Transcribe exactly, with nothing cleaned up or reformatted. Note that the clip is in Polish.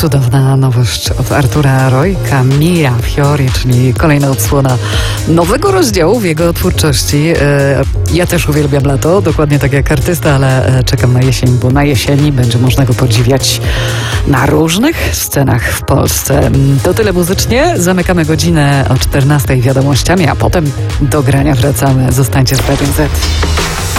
cudowna nowość od Artura Rojka, Mia Fiori, czyli kolejna odsłona nowego rozdziału w jego twórczości. Ja też uwielbiam lato, dokładnie tak jak artysta, ale czekam na jesień, bo na jesieni będzie można go podziwiać na różnych scenach w Polsce. To tyle muzycznie. Zamykamy godzinę o czternastej wiadomościami, a potem do grania wracamy. Zostańcie z Radio Z.